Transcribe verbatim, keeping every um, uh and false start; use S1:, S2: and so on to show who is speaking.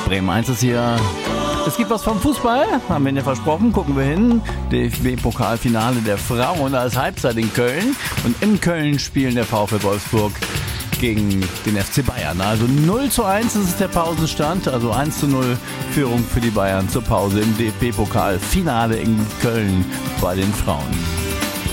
S1: Bremen eins ist hier. Es gibt was vom Fußball, haben wir Ihnen ja versprochen, gucken wir hin. D F B-Pokalfinale der Frauen, da ist Halbzeit in Köln. Und in Köln spielen der VfL Wolfsburg gegen den F C Bayern. Also null zu eins ist der Pausenstand, also eins zu null Führung für die Bayern zur Pause im D F B-Pokalfinale in Köln bei den Frauen.